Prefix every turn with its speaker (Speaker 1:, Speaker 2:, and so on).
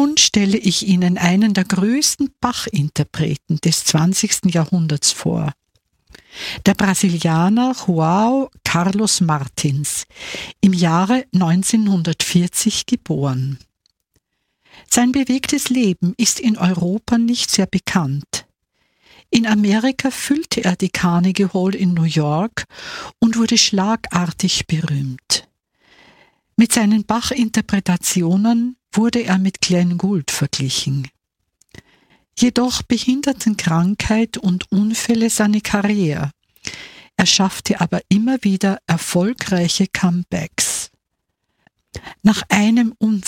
Speaker 1: Nun stelle ich Ihnen einen der größten Bach-Interpreten des 20. Jahrhunderts vor. Der Brasilianer João Carlos Martins, im Jahre 1940 geboren. Sein bewegtes Leben ist in Europa nicht sehr bekannt. In Amerika füllte er die Carnegie Hall in New York und wurde schlagartig berühmt. Mit seinen Bach-Interpretationen wurde er mit Glenn Gould verglichen. Jedoch behinderten Krankheit und Unfälle seine Karriere. Er schaffte aber immer wieder erfolgreiche Comebacks. Nach einem